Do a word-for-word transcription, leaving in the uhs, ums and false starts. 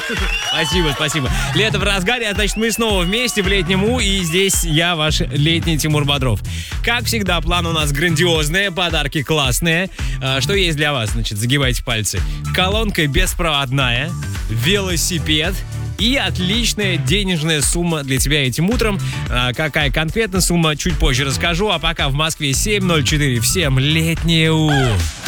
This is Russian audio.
Спасибо, спасибо. Лето в разгаре, а значит, мы снова вместе в летнем У, и здесь я, ваш летний Тимур Бодров. Как всегда, план у нас грандиозный, подарки классные. А, что есть для вас? Значит, загибайте пальцы. Колонка беспроводная, велосипед и отличная денежная сумма для тебя этим утром. А, какая конкретно сумма, чуть позже расскажу. А пока в Москве семь ноль четыре. Всем летнее У.